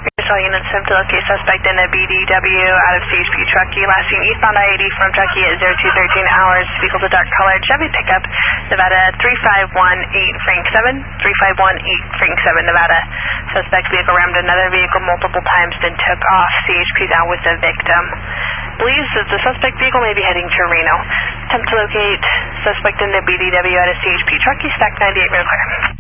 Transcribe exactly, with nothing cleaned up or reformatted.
All units attempt to locate suspect in a B D W out of C H P Truckee. Last seen eastbound I eighty from Truckee at zero two thirteen hours. Vehicle's a dark colored Chevy pickup. Nevada three five one eight Frank seven. three five one eight Frank seven, Nevada. Suspect vehicle rammed another vehicle multiple times, then took off. C H P's out with the victim. Believes that the suspect vehicle may be heading to Reno. Attempt to locate suspect in the B D W out of C H P Truckee. Stack ninety-eight, real clear.